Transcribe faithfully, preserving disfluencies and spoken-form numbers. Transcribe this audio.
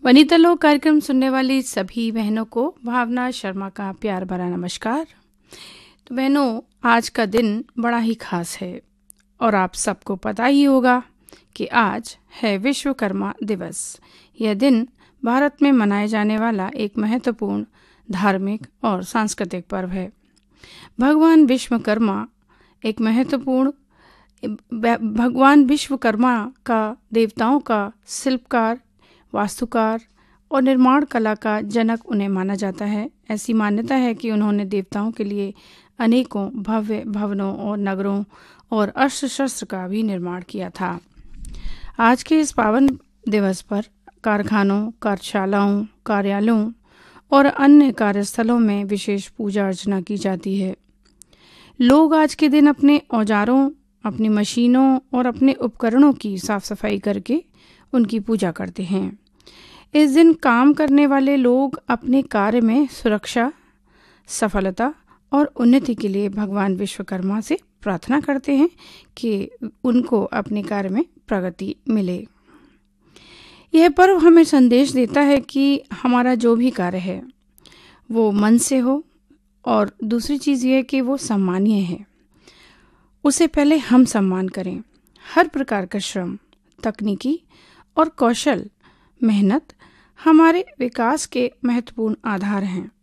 वनिता लोक कार्यक्रम सुनने वाली सभी बहनों को भावना शर्मा का प्यार भरा नमस्कार। तो बहनों, आज का दिन बड़ा ही खास है और आप सबको पता ही होगा कि आज है विश्वकर्मा दिवस। यह दिन भारत में मनाए जाने वाला एक महत्वपूर्ण धार्मिक और सांस्कृतिक पर्व है। भगवान विश्वकर्मा एक महत्वपूर्ण भगवान विश्वकर्मा का देवताओं का शिल्पकार, वास्तुकार और निर्माण कला का जनक उन्हें माना जाता है। ऐसी मान्यता है कि उन्होंने देवताओं के लिए अनेकों भव्य भवनों और नगरों और अस्त्र शस्त्र का भी निर्माण किया था। आज के इस पावन दिवस पर कारखानों, कार्यशालाओं, कार्यालयों और अन्य कार्यस्थलों में विशेष पूजा अर्चना की जाती है। लोग आज के दिन अपने औजारों, अपनी मशीनों और अपने उपकरणों की साफ सफाई करके उनकी पूजा करते हैं। इस दिन काम करने वाले लोग अपने कार्य में सुरक्षा, सफलता और उन्नति के लिए भगवान विश्वकर्मा से प्रार्थना करते हैं कि उनको अपने कार्य में प्रगति मिले। यह पर्व हमें संदेश देता है कि हमारा जो भी कार्य है वो मन से हो और दूसरी चीज़ ये है कि वो सम्मानीय है। उसे पहले हम सम्मान करें। हर प्रकार का श्रम, तकनीकी और कौशल, मेहनत हमारे विकास के महत्वपूर्ण आधार हैं।